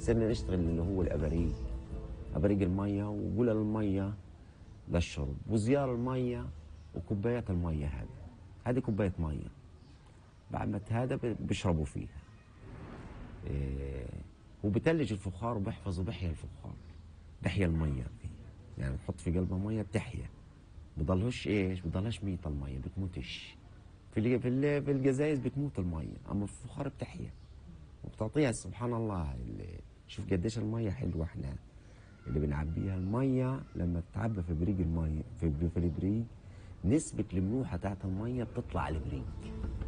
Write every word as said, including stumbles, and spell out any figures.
صرنا نشتغل اللي هو الاباريق، اباريق الميه وقلل الميه للشرب وزيار الميه وكوبايات الميه. هذه هذه كوبايه ميه بعد هذا بيشربوا فيها. إيه وبتلج الفخار وبيحفظ وبحيا الفخار، بحيا الميه فيه، يعني بحط في قلبها ميه بتحيا، بضلهوش ايش، بضلهاش ميت الميه، بتموتش. في ال في ال في الجزايز بتموت الميه، اما في الفخار بتحيا وبتعطيها. سبحان الله، اللي شوف قديش الميه حلوه. احنا اللي بنعبيها الميه لما تتعبى في بريق الميه، في, في البريق نسبه الملوحه تاعت الميه بتطلع على البريق.